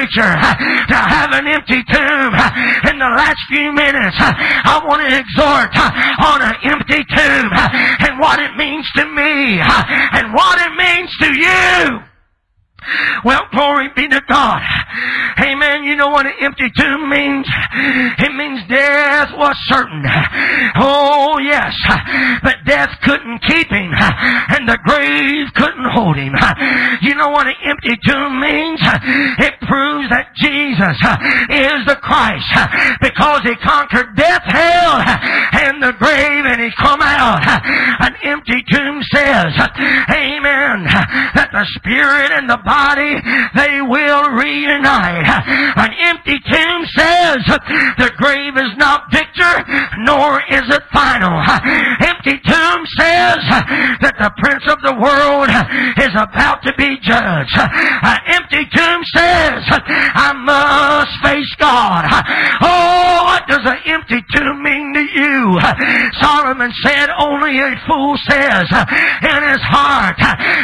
preacher, to have an empty tomb. In the last few minutes, I want to exhort on an empty tomb and what it means to me and what it means to you. Well, glory be to God. Amen. You know what an empty tomb means? It means death was certain. Oh, yes. But death couldn't keep him, and the grave couldn't hold him. You know what an empty tomb means? It proves that Jesus is the Christ, because he conquered death, hell, and the grave, and he come out. An empty tomb says, amen, that the spirit and the body, they will reunite. An empty tomb says the grave is not victor, nor is it final. Empty tomb says that the prince of the world is about to be judged. An empty tomb says I must face God. Oh, what does an empty tomb mean to you? Solomon said only a fool says in his heart,